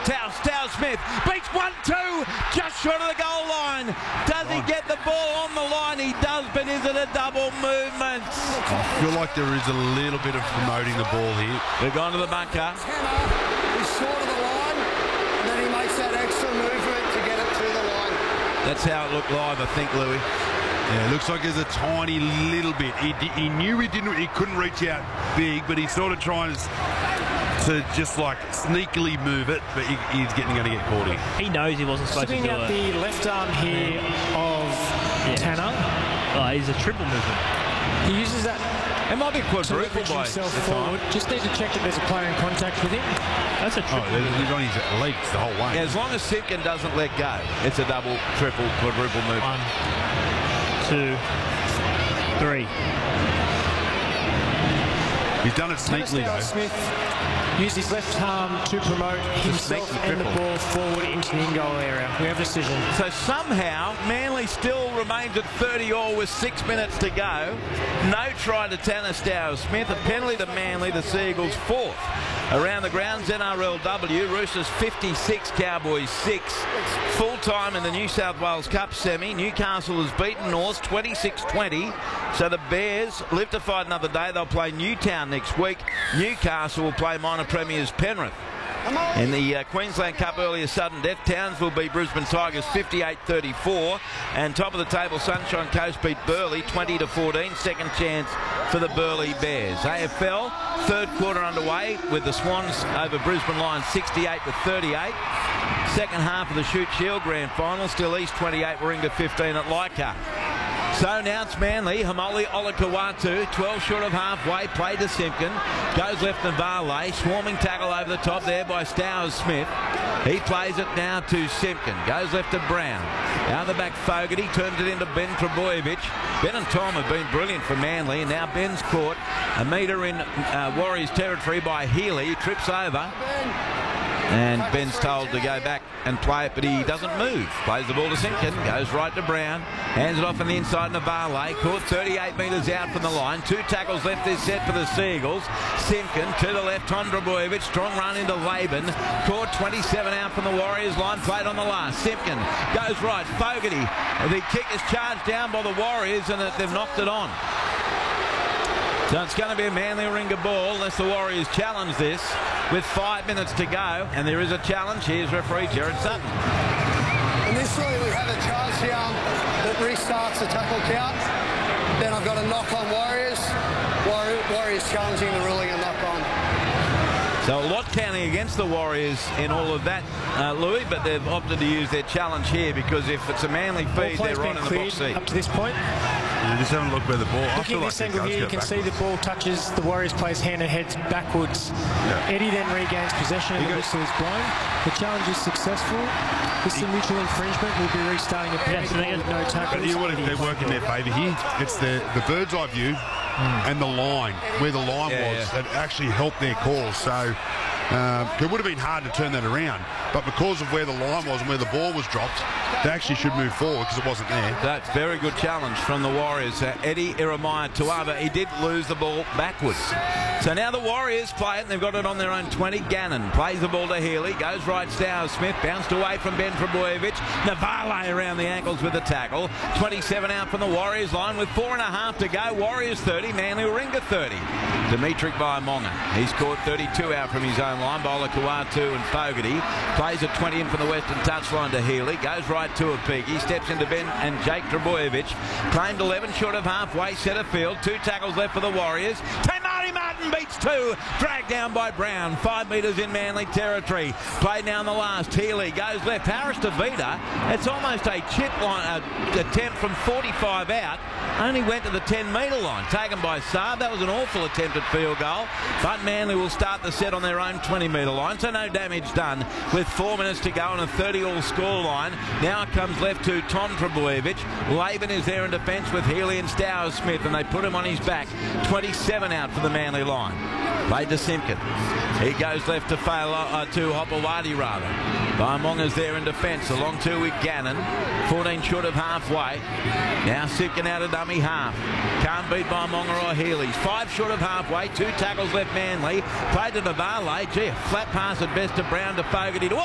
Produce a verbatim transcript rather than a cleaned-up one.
Towers, Towers Smith beats one two, just short of the goal line. Does he get the ball on the line? He does, but is it a double movement? I feel like there is a little bit of promoting the ball here. They've gone to the bunker. He's short of the line, and then he makes that extra movement to get it to the line. That's how it looked live, I think, Louis. Yeah, it looks like there's a tiny little bit. He, he knew he didn't, he couldn't reach out big, but he's sort of trying to, to just like sneakily move it, but he, he's getting going to get caught in. He knows he wasn't supposed Sitting to do at it. the left arm here of Yeah. Tanner. Oh, he's a triple movement. He uses that It might be to quadruple leverage by himself the forward. time. Just need to check that there's a player in contact with him. That's a Oh, triple movement. he's on his legs the whole way. Yeah, as long as Simpkin doesn't let go, it's a double, triple, quadruple movement. One, two, three. He's done it sneakily Tanner though. Smith used his left arm to promote himself sneaky and the triple. ball forward into the in-goal area. We have a decision. So somehow, Manly still remains at thirty all with six minutes to go. No try to Tanner Stowers Smith. A penalty to Manly, the Seagulls fourth. Around the grounds, N R L W, Roosters fifty-six, Cowboys six. Full time in the New South Wales Cup semi. Newcastle has beaten North twenty-six twenty. So the Bears live to fight another day. They'll play Newtown next week. Newcastle will play minor premiers Penrith. In the uh, Queensland Cup earlier sudden death, Townsville beat Brisbane Tigers fifty-eight thirty-four, and top of the table Sunshine Coast beat Burleigh twenty to fourteen. Second chance for the Burleigh Bears. A F L third quarter underway with the Swans over Brisbane Lions sixty-eight to thirty-eight. Second half of the Shute Shield Grand Final, still East twenty-eight, Warringah fifteen at Leichhardt. So now it's Manly. Hamoli Olakawatu, twelve short of halfway, play to Simpkin. Goes left to Varley. Swarming tackle over the top there by Stowers Smith. He plays it now to Simpkin. Goes left to Brown. Out the back Fogarty, turns it into Ben Trebojevic. Ben and Tom have been brilliant for Manly, and now Ben's caught a metre in uh, Warriors territory by Healy. He trips over. And Ben's told to go back and play it, but he doesn't move. Plays the ball to Simpkin, goes right to Brown, hands it off on the inside to Varley. Caught thirty-eight metres out from the line. Two tackles left this set for the Seagulls. Simpkin to the left, Tom Trebojevic, strong run into Laban. Caught twenty-seven out from the Warriors line, played on the last. Simpkin goes right, Fogarty. The kick is charged down by the Warriors, and they've knocked it on. So it's going to be a Manly Warringah ball unless the Warriors challenge this with five minutes to go. And there is a challenge. Here's referee Jared Sutton. Initially, we have a charge down that restarts the tackle count. Then I've got a knock on Warriors. Warriors, Warriors challenging the ruling and knock on. So a lot counting against the Warriors in all of that, uh, Louis, but they've opted to use their challenge here because if it's a Manly feed, they're right in the box seat. Up to this point. Yeah, just having a look where the ball. I Looking feel at like this it angle does here, you go can see backwards. the ball touches the Warriors player's hand and heads backwards. Yeah. Eddie then regains possession and the whistle is blown. The challenge is successful. This is a mutual infringement. We'll be restarting a penalty Yes, with no tackles. But you know what, if they're working their favour here, it's the, the bird's eye view mm. and the line, where the line Yeah, was, yeah. that actually helped their calls. So um, it would have been hard to turn that around, but because of where the line was and where the ball was dropped, they actually should move forward because it wasn't there. That's very good challenge from the Warriors. Uh, Eddie Iremaya Tuava, he did lose the ball backwards. So now the Warriors play it, and they've got it on their own twenty. Gannon plays the ball to Healy, goes right, Stowers Smith, bounced away from Ben Trebojevic. Navale around the ankles with the tackle. twenty-seven out from the Warriors line with four and a half to go. Warriors thirty, Manly Warringah thirty. Dimitri Baimonga, he's caught thirty-two out from his own line. Bowler Kuatu and Fogarty. Plays at twenty in from the western touchline to Healy, goes right to a Piggy, steps into Ben and Jake Trebojevic. Claimed eleven short of halfway, centre field. Two tackles left for the Warriors. Marty Martin beats two, dragged down by Brown. Five metres in Manly territory. Played now in the last. Healy goes left. Harris to Vida. It's almost a chip line uh, attempt from forty-five out. Only went to the ten metre line. Taken by Saab. That was an awful attempt at field goal. But Manly will start the set on their own twenty metre line. So no damage done with four minutes to go on a thirty all score line. Now it comes left to Tom Trebojevic. Laban is there in defence with Healy and Stowers Smith, and they put him on his back. twenty-seven out for the Manly line. Played to Simpkin. He goes left to Fala, uh, to Hopewadi rather. Baimonga's there in defence. Along two with Gannon. fourteen short of halfway. Now Simpkin out of dummy half. Can't beat Baimonga or Healy's. Five short of halfway. Two tackles left Manly. Played to Navale. Gee, a flat pass at best to Brown to Fogarty. To